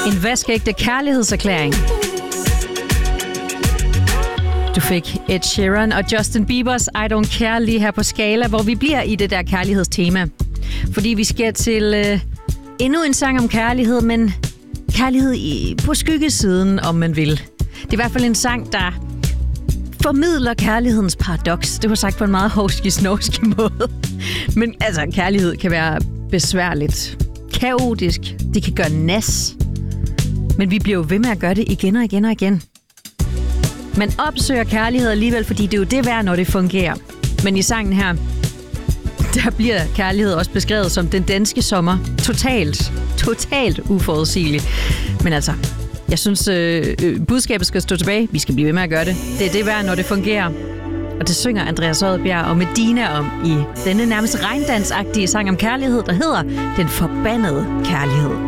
En vaskeægte kærlighedserklæring. Du fik Ed Sheeran og Justin Biebers I Don't Care lige her på Skala, hvor vi bliver i det der kærlighedstema. Fordi vi skal til endnu en sang om kærlighed, men kærlighed på skyggesiden, om man vil. Det er i hvert fald en sang, der formidler kærlighedens paradoks. Det var sagt på en meget hovski-snovski måde. Men altså, kærlighed kan være besværligt, kaotisk, det kan gøre nas. Men vi bliver jo ved med at gøre det igen og igen og igen. Man opsøger kærlighed alligevel, fordi det er jo det værd, når det fungerer. Men i sangen her, der bliver kærlighed også beskrevet som den danske sommer. Totalt uforudsigelig. Men altså, jeg synes, budskabet skal stå tilbage. Vi skal blive ved med at gøre det. Det er det værd, når det fungerer. Og det synger Andreas Odbjerg og Medina om i denne nærmest regndansagtige sang om kærlighed, der hedder Den Forbandede Kærlighed.